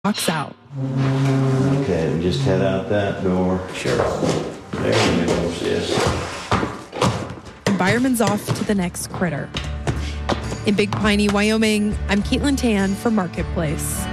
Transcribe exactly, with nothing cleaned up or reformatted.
walks out. Okay, we just head out that door. Sure. There we go, sis. And Byerman's off to the next critter. In Big Piney, Wyoming, I'm Caitlin Tan for Marketplace.